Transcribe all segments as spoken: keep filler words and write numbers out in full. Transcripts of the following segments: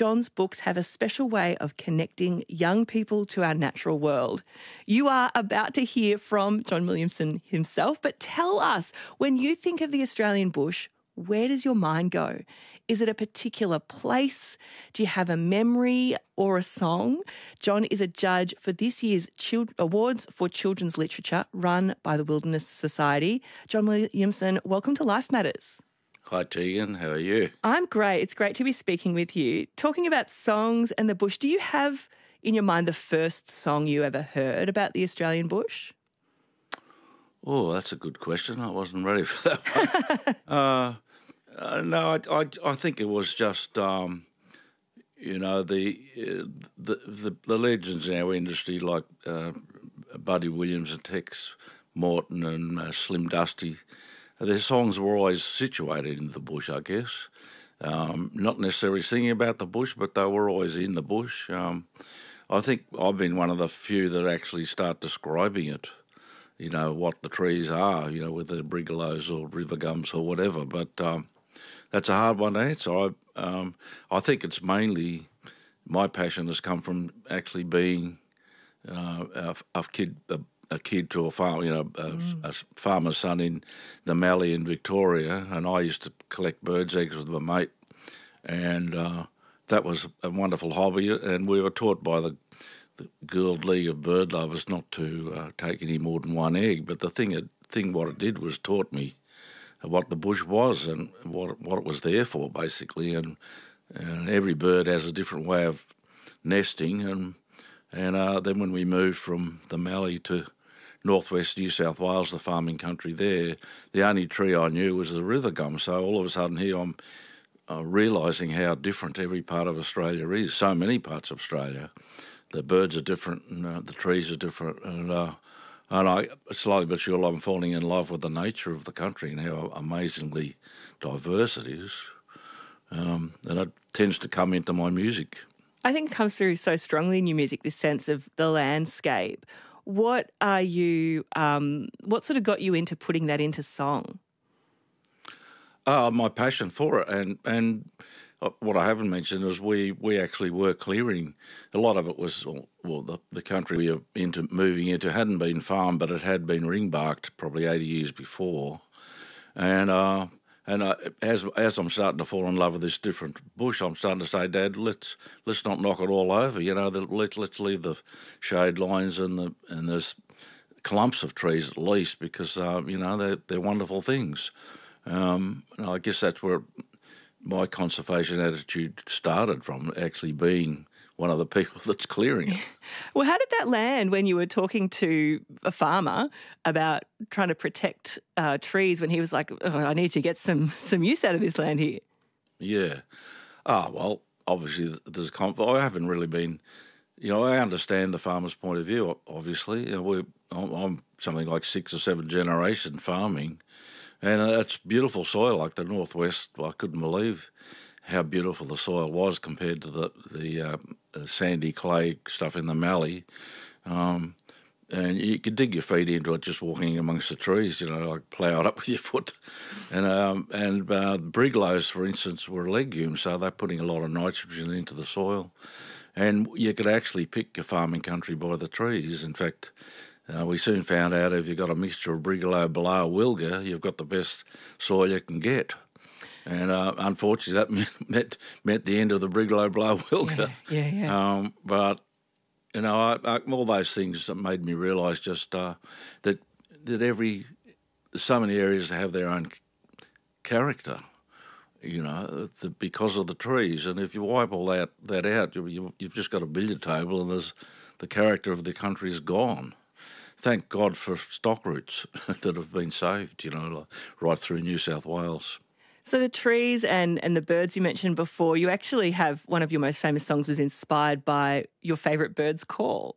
John's books have a special way of connecting young people to our natural world. You are about to hear from John Williamson himself, but tell us, when you think of the Australian bush, where does your mind go? Is it a particular place? Do you have a memory or a song? John is a judge for this year's Child- Awards for Children's Literature run by the Wilderness Society. John Williamson, welcome to Life Matters. Hi Tegan, how are you? I'm great. It's great to be speaking with you. Talking about songs and the bush, do you have in your mind the first song you ever heard about the Australian bush? Oh, that's a good question. I wasn't ready for that one. uh, uh, no, I, I, I think it was just, um, you know, the, uh, the the the legends in our industry like uh, Buddy Williams and Tex Morton and uh, Slim Dusty. Their songs were always situated in the bush, I guess. Um, not necessarily singing about the bush, but they were always in the bush. Um, I think I've been one of the few that actually start describing it, you know, what the trees are, you know, whether they're brigalows or river gums or whatever. But um, that's a hard one to answer. I, um, I think it's mainly my passion has come from actually being uh, a, a kid, a, a kid to a farm, you know, a, mm. a farmer's son in the Mallee in Victoria, and I used to collect birds' eggs with my mate, and uh, that was a wonderful hobby. And we were taught by the, the Guild League of Bird Lovers not to uh, take any more than one egg. But the thing, it, thing what it did was taught me what the bush was and what what it was there for, basically. And, and every bird has a different way of nesting, and and uh, then when we moved from the Mallee to northwest New South Wales, the farming country there, the only tree I knew was the river gum. So all of a sudden here I'm uh, realising how different every part of Australia is. So many parts of Australia, the birds are different and uh, the trees are different, and uh, and I slowly but surely I'm falling in love with the nature of the country and how amazingly diverse it is, um, and it tends to come into my music. I think it comes through so strongly in your music, this sense of the landscape. What are you, um, what sort of got you into putting that into song? Uh, my passion for it, and and what I haven't mentioned is we, we actually were clearing. A lot of it was, well, the, the country we were into moving into hadn't been farmed, but it had been ring-barked probably eighty years before. And uh, and uh, as as I'm starting to fall in love with this different bush, I'm starting to say, Dad, let's let's not knock it all over. You know, the, let let's leave the shade lines and the and there's clumps of trees at least, because uh, you know they're they're wonderful things. Um, and I guess that's where my conservation attitude started from, actually being one of the people that's clearing it. Well, how did that land when you were talking to a farmer about trying to protect uh, trees when he was like, oh, I need to get some, some use out of this land here? Yeah. Ah, well, obviously there's conflict. I haven't really been, you know, I understand the farmer's point of view, obviously. You know, we're, I'm, I'm something like six or seven generation farming, and it's beautiful soil, like the northwest. I couldn't believe how beautiful the soil was compared to the the uh, sandy clay stuff in the Mallee. Um, and you could dig your feet into it just walking amongst the trees, you know, like plough it up with your foot. And um, and uh, brigalows, for instance, were legumes, so they're putting a lot of nitrogen into the soil. And you could actually pick your farming country by the trees. In fact, uh, we soon found out if you've got a mixture of brigalow, below, wilga, you've got the best soil you can get. And uh, unfortunately, that meant, meant meant the end of the brigalow, below, wilga. Yeah, yeah, yeah. Um, but you know, I, I, all those things that made me realise just uh, that that every so many areas have their own character. You know, the, because of the trees, and if you wipe all that that out, you, you, you've just got a billiard table, and there's the character of the country is gone. Thank God for stock routes that have been saved. You know, right through New South Wales. So the trees and, and the birds you mentioned before, you actually have one of your most famous songs was inspired by your favourite bird's call.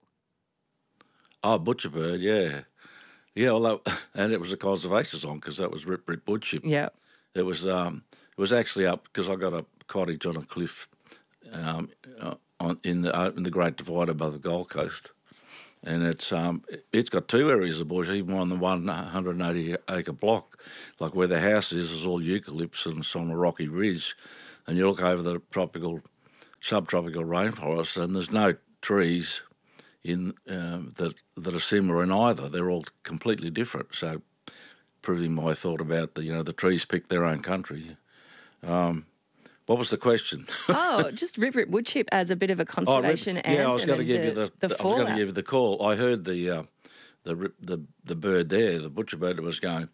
Oh, Butcherbird, yeah. Yeah, well, that, and it was a conservation song because that was Rip Rip Woodchip. Yeah. It was um, it was actually up because I got a cottage on a cliff um, uh, on, in the uh, in the Great Divide above the Gold Coast. And it's um it's got two areas of bush, even on the one hundred eighty acre block, like where the house is, is all eucalypts and it's on a rocky ridge, and you look over the tropical subtropical rainforest, and there's no trees in um, that that are similar in either. They're all completely different. So, proving my thought about the you know the trees pick their own country. Um, what was the question? Oh, just Rip Rip Woodchip as a bit of a conservation oh, anthem. Yeah, I was going to give the, you the, the, the I was going to give you the call. I heard the uh, the the the bird there, the butcher bird, that was going.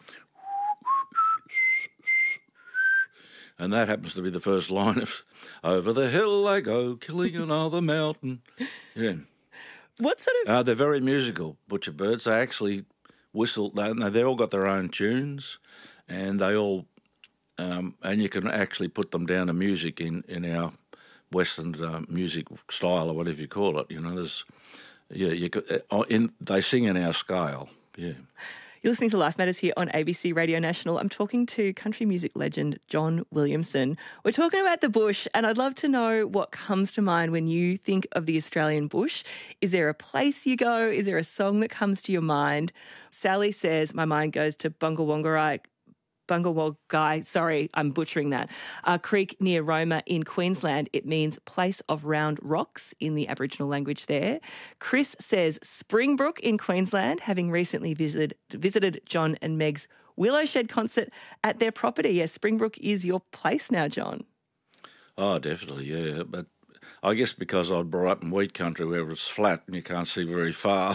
And that happens to be the first line of "Over the hill I go, killing another mountain." Yeah. What sort of... Uh, they're very musical, butcher birds. They actually whistle. They, they all got their own tunes, and they all... Um, and you can actually put them down to music in, in our Western uh, music style or whatever you call it. You know, there's... Yeah, you could, uh, in, they sing in our scale, yeah. You're listening to Life Matters here on A B C Radio National. I'm talking to country music legend John Williamson. We're talking about the bush, and I'd love to know what comes to mind when you think of the Australian bush. Is there a place you go? Is there a song that comes to your mind? Sally says, my mind goes to Bungawongerai, Bungawagai, sorry, I'm butchering that, a creek near Roma in Queensland. It means place of round rocks in the Aboriginal language there. Chris says Springbrook in Queensland, having recently visited, visited John and Meg's Willowshed concert at their property. Yes, Springbrook is your place now, John. Oh, definitely, yeah. But I guess because I brought up in wheat country where it's flat and you can't see very far,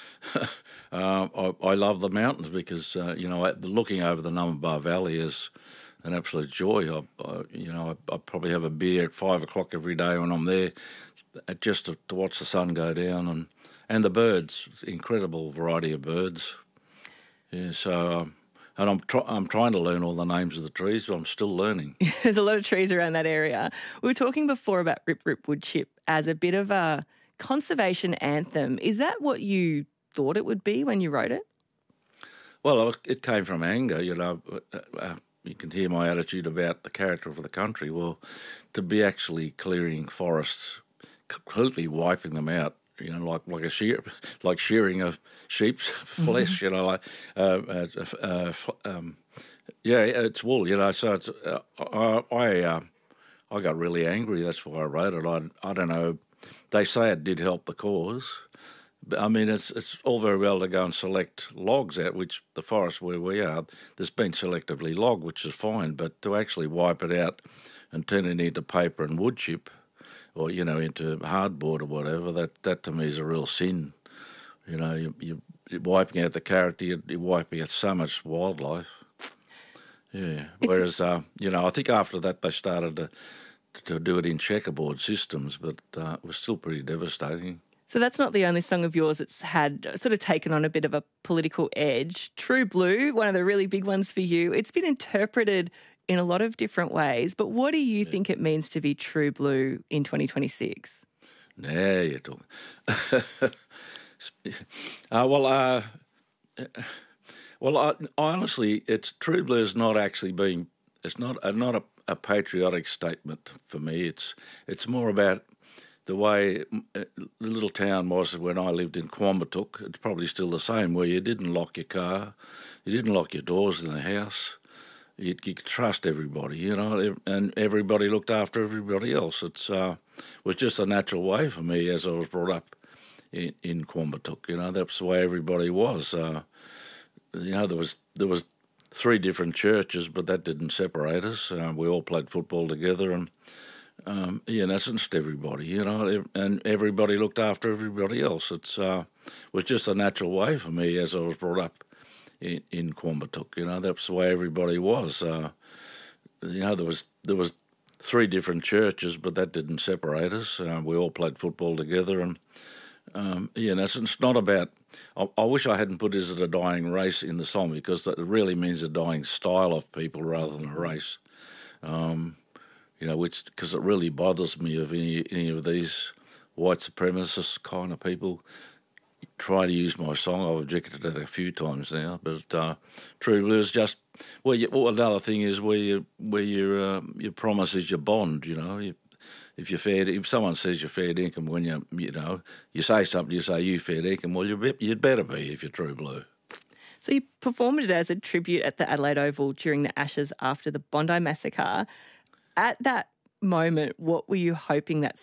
uh, I, I love the mountains because, uh, you know, looking over the Numbaba Valley is an absolute joy. I, I, you know, I, I probably have a beer at five o'clock every day when I'm there just to, to watch the sun go down. And, and the birds, incredible variety of birds. Yeah, so... Um, And I'm try- I'm trying to learn all the names of the trees, but I'm still learning. There's a lot of trees around that area. We were talking before about Rip Rip Woodchip as a bit of a conservation anthem. Is that what you thought it would be when you wrote it? Well, it came from anger. You know, uh, you can hear my attitude about the character of the country. Well, to be actually clearing forests, completely wiping them out. You know, like like a shear, like shearing of sheep's flesh. You know, like uh, uh, uh, um, yeah, it's wool. You know, so it's uh, I I, uh, I got really angry. That's why I wrote it. I I don't know. They say it did help the cause. But, I mean, it's it's all very well to go and select logs out, which the forest where we are, there's been selectively logged, which is fine. But to actually wipe it out and turn it into paper and wood chip, or, you know, into hardboard or whatever, that, that to me is a real sin. You know, you, you, you're wiping out the character, you're, you're wiping out so much wildlife. Yeah. It's Whereas, uh, you know, I think after that they started to, to do it in checkerboard systems, but uh, it was still pretty devastating. So that's not the only song of yours that's had sort of taken on a bit of a political edge. True Blue, one of the really big ones for you, it's been interpreted in a lot of different ways, but what do you yeah. think it means to be true blue in twenty twenty-six? Now you're talking. uh, well, uh, well, I, honestly, it's true blue is not actually being. It's not a, not a, a patriotic statement for me. It's it's more about the way the little town was when I lived in Quambatook. It's probably still the same, where you didn't lock your car, you didn't lock your doors in the house. You, you could trust everybody, you know, and everybody looked after everybody else. It's uh, was just a natural way for me as I was brought up in, in Quambatook. You know, that's the way everybody was. Uh, you know, there was there was three different churches, but that didn't separate us. Uh, we all played football together, and um, yeah, in essence, everybody, you know, and everybody looked after everybody else. It's uh, was just a natural way for me as I was brought up in, in Quambatook. You know, that's the way everybody was. Uh, you know, there was there was three different churches, but that didn't separate us. Uh, we all played football together, and um, yeah, in essence, it's not about. I, I wish I hadn't put "Is it a dying race" in the song, because that really means a dying style of people rather than a race. Um, you know, which because it really bothers me of any any of these white supremacist kind of people try to use my song. I've objected to that a few times now, but uh, True Blue is just well. You, well, another thing is where you where your uh, your promise is your bond. You know, you, if you're fair, if someone says you're fair dinkum when you you know you say something, you say you fair dinkum. Well, you you'd better be if you're True Blue. So you performed it as a tribute at the Adelaide Oval during the Ashes after the Bondi Massacre. At that moment, what were you hoping that